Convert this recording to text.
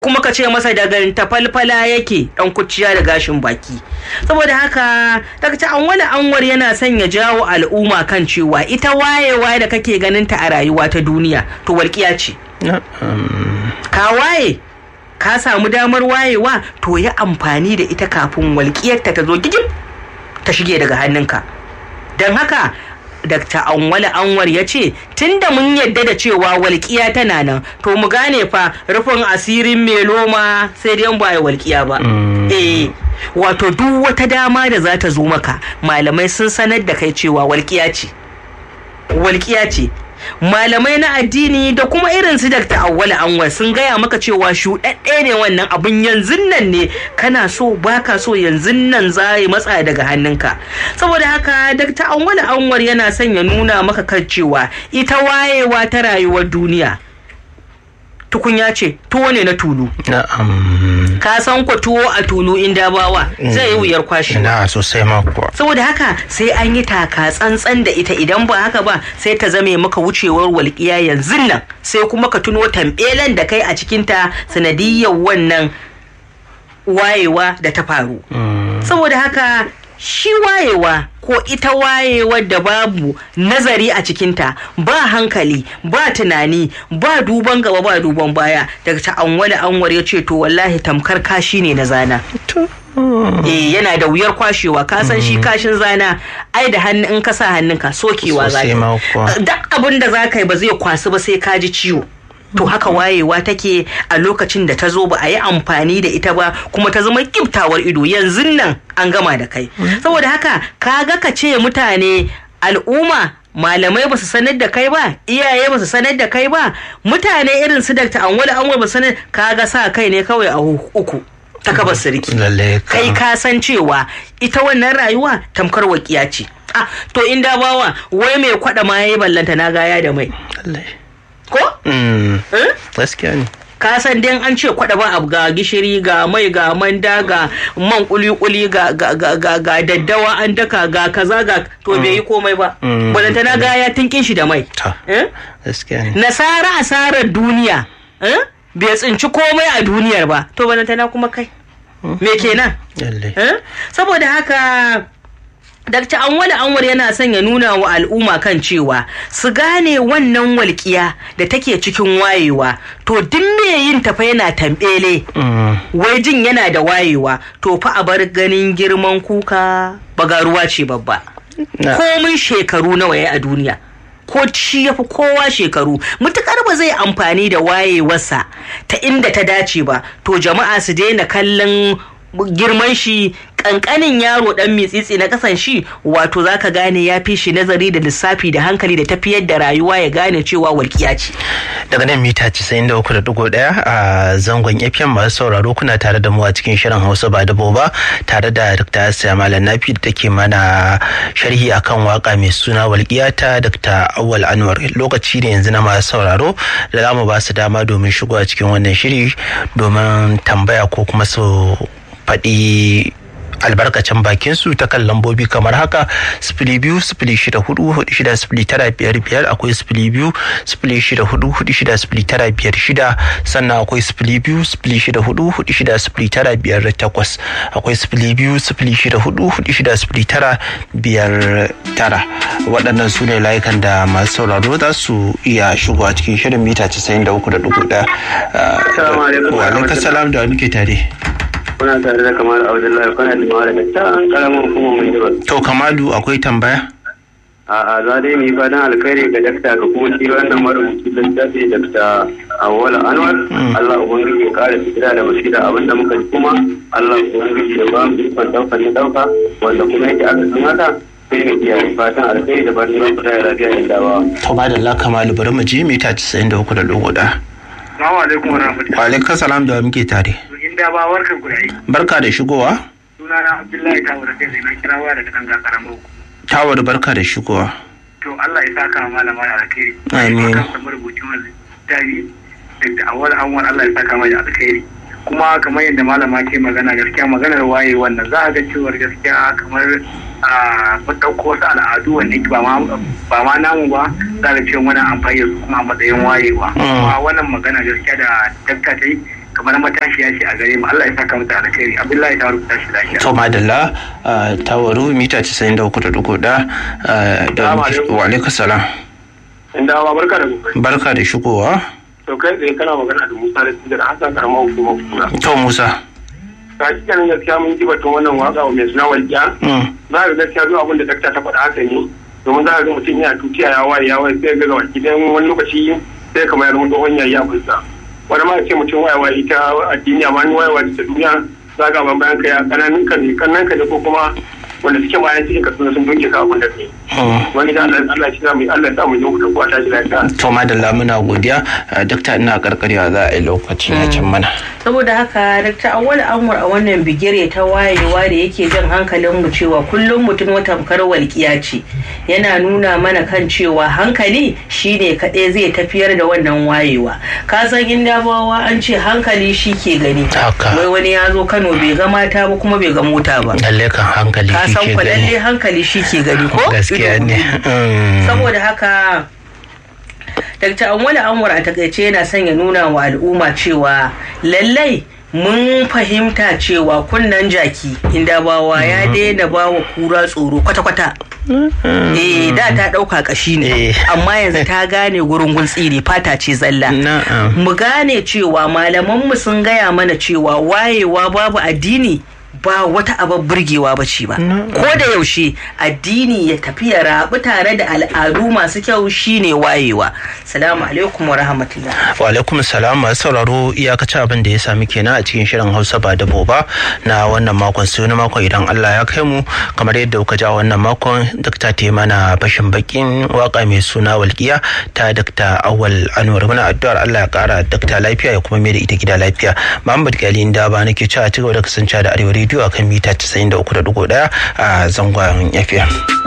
kuma ka ce masa daga tafalfala yake dan kuciya da gashin baki. Saboda haka Dr. Anwar yana son ya jawo al'umma kan cewa ita wayewa da kake ganin ta a rayuwa ta duniya to walƙiya ce. Ka waye ka samu damar wayewa to yi amfani da ita kafin walƙiyarta ta zo gigib ta shige daga hannunka. Don haka Dr. Anwar ya ce tunda mun yadda da cewa walƙiya tana nan to mu gane fa rufin asirin mai loma sai dai ba ya walƙiya ba. Wato duk wata dama da za ta zo maka malamai sun sanar da kai cewa walƙiya ce. Malamai na addini da kuma irin su Dr. Anwar sun gaya maka cewa shuɗaɗɗe ne wannan abun yanzu nan ne kana so baka so yanzu nan za yi matsa daga hannunka. Saboda haka Dr. Anwar yana son ya nuna maka kan cewa ita wayewa ta rayuwar duniya tukunya ce, tuwo ne na tulu. Ka san ko tuwo a tulu in dabawa zai yi wuyar kwashi. Sosai ma kuwa. Saboda haka sai an yi taka tsantsan da ita, idan ba haka ba sai ta zame maka wucewar walƙiya yanzu nan, sai kuma ka tuno tambelen da kai a cikinta sanadiyyar wannan wayewa da ta faru. Saboda haka shi wayewa ko ita wayewar da babu nazari a cikinta, ba hankali, ba tunani, ba duban gaba, ba duban baya, Dr. Anwar ya ce to wallahi tamkar kashi ne na zana. Yana da wuyar kwashewa, ka san shi kashin zana ai da hannu in ka sa hannunka sokewa za ka. Duk abin da za ka yi ba zai kwasu ba sai ka ji ciwo. To haka wayewa take a lokacin da ta zo ba a yi amfani da ita ba kuma ta zama kiftawar ido yanzu nan an gama da kai. Saboda haka kaga ka ce mutane al'umma malamai ba su sanar da kai ba, iyaye ba su sanar da kai ba, mutane irin su Dr. Anwar ba su sanar, kaga sa kai ne kawai a uku ta kaba sirki. Kai ka san cewa ita wannan rayuwa tamkar waƙiya ce. To in da bawa wai mai kwada ma yayi ballanta na gaya da mai. Ko? Gaskiya ne. Ka san dan an ce kwada ba abu ga gishiri ga mai ga manda ga man kuli-kuli ga daddawa an daka ga kaza ga to bai yi komai ba. Balanta na ga ya tinkin shi da mai. Gaskiya ne. Nasara asarar duniya. Bai tsinci komai a duniyar ba. To balanta na kuma kai. Me kenan? Saboda haka Dr. Anwar yana son ya nuna wa al'umma kan cewa su gane wannan walƙiya da take cikin wayewa, to duk me yin tafa yana tambele wai jin yana da wayewa, to fa a bar ganin girman kuka bagaruwa ce babba. Komin shekaru nawa yayi a duniya, ko shi yafi kowa shekaru, mutukar ba zai amfani da wayewarsa ta inda ta dace ba, to jama'a su daina kallon girman shi. Kankanin yaro dan mitsitsi na kasan shi, wato zaka gane ya fi shi nazari da lissafi da hankali da tafiyar da rayuwa, ya gane cewa walƙiya ce. Daga nan mita 93.1 a zangon FM masu sauraro, kuna tare da mu a cikin shirin Hausa ba dabo ba, tare da Dr. Asiya Malam Nafi da take mana sharhi akan waka mai suna walƙiya ta Dr. Awwal Anwar. Lokaci ne yanzu na masu sauraro da za mu ba su dama domin shigo a cikin wannan shiri domin tambaya ko kuma su faɗi albarkacin bakin su ta kan lambobi kamar haka: 02-06-4-6-9-5-5, akwai 02-06-4-6-9-5-6, sannan akwai 02-06-4-6-9-5-8, akwai 02-06-4-6-9-5-9. Waɗannan su ne layukan da masu sauraro za su iya shigo a cikin shirin mita 93.1. Wa alaikum salam, da muke tare. Kuna tare da Kamalu Abdullahi, kuna limawa daga can karamin hukumar Minjibir. To Kamalu, akwai tambaya? A'a, za dai mu yi fatan alkhairi ga dakta ga kuma shi wannan marubuci littafi Dr. Awwal Anwar. Allah ubangiji ya kare fitira da basira, abinda muka ji kuma Allah ubangiji ya ba mu ikon daukar na dauka, wanda kuma yake aka san haka sai mu iya fatan alkhairi da barin ku da lafiya da dawa. To ba da Allah Kamalu, bari mu je mita 93.1. Assalamu alaikum wa rahmatullahi. Wa alaikum salam, da muke tare. Da ba warkar gurai. Barka da shigowa. Sunana Abdullahi Tawar kai na kirawa daga kan Gakaramau. Tawar, barka da shigowa. To Allah ya saka malama da alkhairi. Amin. Kamar rubutun wannan tabi da Awwal Anwar, Allah ya saka mai alkhairi. Kuma kamar yadda malama ke magana, gaskiya maganar waye wannan za a ga cewa gaskiya kamar mun ɗauko wasu al'adu wanda ba ma namu ba, za a ga cewa muna amfani da su kuma a matsayin wayewa. Kuma wannan magana gaskiya da dakta ta yi kamar matashiya ce a gare mu. Allah ya saka mu da alkhairi. Abdullahi ta rubuta shi lafiya. To madalla Tawaru mita 93.1 da wa alaikum salam. Inda ba barka da gobe. Barka da shigowa. To kai tsaye kana magana da Musa da Sidar Hassan karamar hukumar Kura. To Musa. Ka ji ganin gaskiya mun ji batun wannan waka mai suna walƙiya. Za ka gaskiya duk abin da dakta ta faɗa haka ne. Domin za ka ga mutum yana tutiya ya waye sai ga gaba gidan wani lokaci sai kamar ya rubuta wani yayi abinsa. Wani ma ce mutum wayewa ita addini amma ni wayewa ta duniya za ka ban bayan ka ya kananun ka ne ko kuma wanda suke bayan cikin kasu sun doke ka abin da kai. Wani da Allah shi zamu Allah ya mu yi ku kwata shi lafiya. To madalla muna godiya dakta ina karkarewa za a yi lokaci ya cin mana. Saboda haka Dr. Awwal Anwar a wannan bigire ta wayewa da yake jan hankalin mu cewa kullum mutum wata tamkar walƙiya ce. Yana nuna mana kan cewa hankali shine kaɗai zai tafiyar da wannan wayewa. Ka san inda bawa an ce hankali shi ke gani. Wai wani ya zo Kano bai ga mata ba kuma bai ga mota ba. Lalle kan hankali shi ke gani. Ka san lalle hankali shi ke gani ko? Gaskiya ne. Saboda haka Dr. Awwal Anwar a takaice yana son ya nuna wa al'umma cewa lallai mun fahimta cewa kunnen jaki inda bawa ya daina bawa kura tsoro kwata-kwata. Da ta ɗauka ƙashi ne amma yanzu ta gane gurin guntsi ne fata ce zalla. Mu gane cewa malamanmu sun gaya mana cewa wayewa babu addini ba wata abar burgewa ba ce ba. Ko da yaushe addini ya tafi ya rabu tare da al'adu masu kyau shine wayewa. Salamu alaikum wa rahmatullah. Wa alaikum salam. Masu sauraro iyakacin abin da ya sami kenan a cikin shirin Hausa ba da boba na wannan makon, sai wani makon idan Allah ya kai mu. Kamar yadda kuka ji a wannan makon dakta ta mana bashin bakin waka mai suna walƙiya ta Dr. Awwal Anwar. Muna addu'ar Allah ya kara dakta lafiya ya kuma mai da ita gida lafiya. Muhammad Gali da ba nake cewa ci gaba da kasance da Arewa Radio akan mita 93.1 a zangon FM.